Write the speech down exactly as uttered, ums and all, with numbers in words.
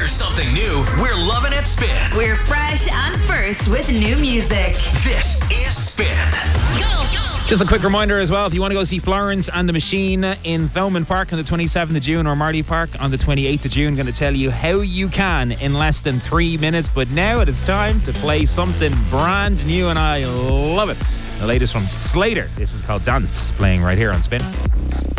Here's something new we're loving at Spin. We're fresh and first with new music. This is Spin. Go! Just a quick reminder as well, if you want to go see Florence and the Machine in Thomond Park on the twenty-seventh of June or Marley Park on the twenty-eighth of June, going to tell you how you can in less than three minutes. But now it is time to play something brand new and I love it. The latest from Slater. This is called Dance, playing right here on Spin.